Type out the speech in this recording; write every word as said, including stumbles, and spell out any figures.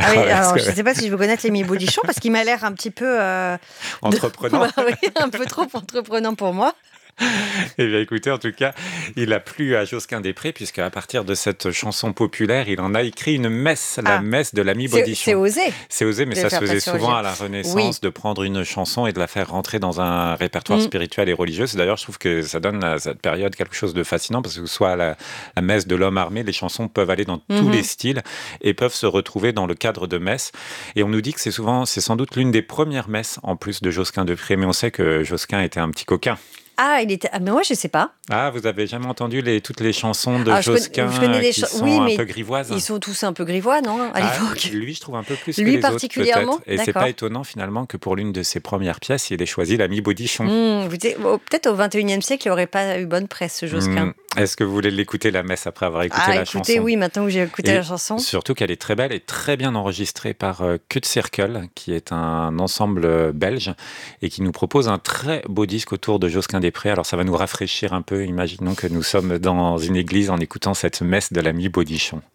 Ah oui, Parce alors que- je ne sais pas si je veux connaître Rémi Baudichon parce qu'il m'a l'air un petit peu... euh, de- Entreprenant. Oui, un peu trop entreprenant pour moi. Eh bien, écoutez, en tout cas, il a plu à Josquin-des-Prés, puisque à partir de cette chanson populaire, il en a écrit une messe, la Ah, messe de l'ami C'est c'est Baudichon. osé C'est osé, mais de ça se faire faisait passer au souvent G. à la Oui. Renaissance de prendre une chanson et de la faire rentrer dans un répertoire Mm. spirituel et religieux. C'est D'ailleurs, je trouve que ça donne à cette période quelque chose de fascinant, parce que soit à la, la messe de l'homme armé, les chansons peuvent aller dans tous Mhm. les styles et peuvent se retrouver dans le cadre de messes. Et on nous dit que c'est souvent, c'est sans doute l'une des premières messes, en plus de Josquin-des-Prés, mais on sait que Josquin était un petit coquin. Ah, il était... ah, mais moi, je ne sais pas. Ah, vous avez jamais entendu les, toutes les chansons de Ah, je connais- Josquin je connais euh, les qui cha- sont oui, un mais peu grivoises? Ils sont tous un peu grivois, non, à Ah, l'époque? lui, je trouve un peu plus que Lui les autres, particulièrement? peut-être. Et c'est D'accord. pas étonnant, finalement, que pour l'une de ses premières pièces, il ait choisi l'ami Baudichon. Hmm, vous dites- oh, peut-être au vingt et unième siècle, il n'aurait pas eu bonne presse, ce Josquin. Hmm, Est-ce que vous voulez l'écouter, la messe, après avoir écouté Ah, la écoutez, chanson? oui, maintenant que j'ai écouté Et la chanson. surtout qu'elle est très belle et très bien enregistrée par euh, Cut Circle, qui est un ensemble euh, belge et qui nous propose un très beau disque autour de Josquin-des-Prés. Alors ça va nous rafraîchir un peu. Imaginons que nous sommes dans une église en écoutant cette messe de l'ami Baudichon.